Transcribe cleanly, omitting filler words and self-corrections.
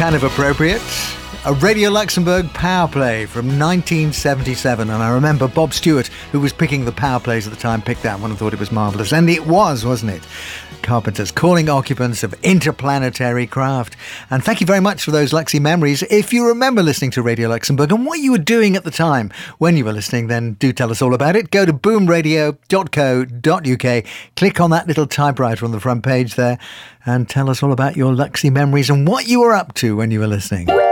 kind of appropriate. A Radio Luxembourg power play from 1977, and I remember Bob Stewart, who was picking the power plays at the time, picked that one and thought it was marvellous, and it was, wasn't it? Carpenters calling occupants of interplanetary craft. And thank you very much for those Luxy memories. If you remember listening to Radio Luxembourg and what you were doing at the time when you were listening, then do tell us all about it. Go to boomradio.co.uk, click on that little typewriter on the front page there, and tell us all about your Luxy memories and what you were up to when you were listening.